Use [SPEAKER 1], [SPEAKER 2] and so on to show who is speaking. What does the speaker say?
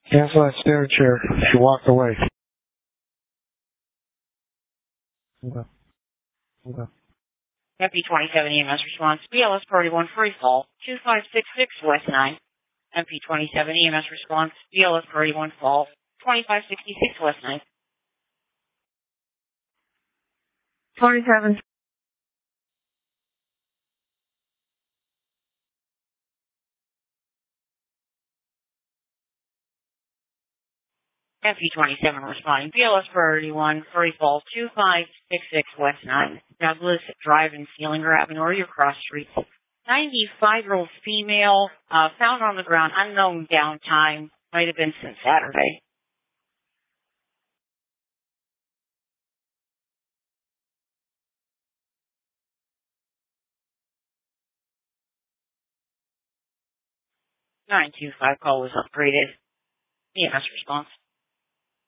[SPEAKER 1] Cancel that stair chair. She walked away. Okay. Okay.
[SPEAKER 2] MP27 EMS response. BLS Priority 1 free fall. 2566 West 9. MP27 EMS response. BLS Priority 1 fall. 2566 West 9.
[SPEAKER 3] 27.
[SPEAKER 2] MP27 responding. BLS Priority 1 free fall. 2566 West 9. Douglas Drive in Sealinger Avenue or your cross streets. 95-year-old female, found on the ground, unknown downtime, might have been since Saturday. Nine two five call was upgraded. EMS response.